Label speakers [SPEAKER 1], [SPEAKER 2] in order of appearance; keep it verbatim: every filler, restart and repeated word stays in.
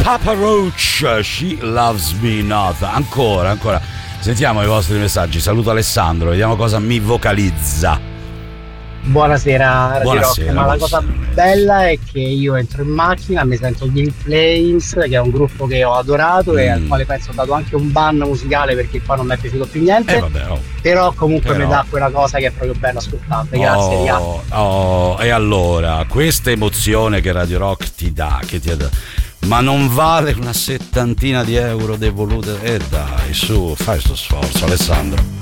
[SPEAKER 1] Papa Roach, She Loves Me Not. Ancora, ancora. Sentiamo i vostri messaggi. Saluto Alessandro, vediamo cosa mi vocalizza.
[SPEAKER 2] Buonasera, Radio
[SPEAKER 1] Buonasera,
[SPEAKER 2] Rock. Ma la
[SPEAKER 1] buonasera.
[SPEAKER 2] cosa bella è che io entro in macchina, mi sento gli In Flames, che è un gruppo che ho adorato mm. e al quale penso ho dato anche un ban musicale perché poi non mi è piaciuto più niente.
[SPEAKER 1] Eh, vabbè, oh.
[SPEAKER 2] Però comunque
[SPEAKER 1] Però.
[SPEAKER 2] mi dà quella cosa che è proprio bello ascoltante. Grazie,
[SPEAKER 1] oh,
[SPEAKER 2] Ria.
[SPEAKER 1] oh, e allora, questa emozione che Radio Rock ti dà, che ti dà, ma non vale una settantina di euro devolute? E eh dai, su, fai sto sforzo, Alessandro.